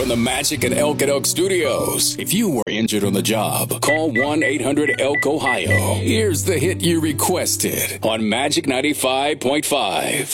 from the Magic and Elk at Elk Studios. If you were injured on the job, call 1-800-ELK-OHIO. Here's the hit you requested on Magic 95.5.